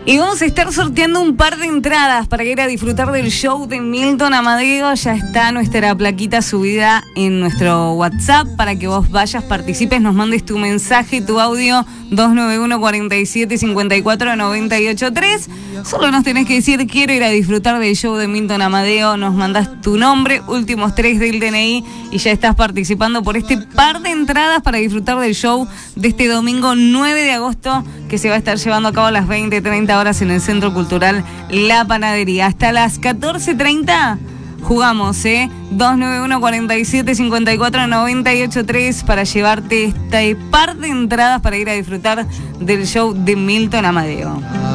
Y vamos a estar sorteando un par de entradas para ir a disfrutar del show de Milton Amadeo. Ya está nuestra plaquita subida en nuestro WhatsApp para que vos vayas, participes, nos mandes tu mensaje, tu audio 291 47 54 98 3. Solo nos tenés que decir quiero ir a disfrutar del show de Milton Amadeo. Nos mandás tu nombre, últimos 3 del DNI y ya estás participando por este par de entradas para disfrutar del show de este domingo 9 de agosto que se va a estar llevando a cabo a las 20:30 horas en el Centro Cultural La Panadería. Hasta las 14:30 jugamos, 291 47 54 98 3 para llevarte este par de entradas para ir a disfrutar del show de Milton Amadeo.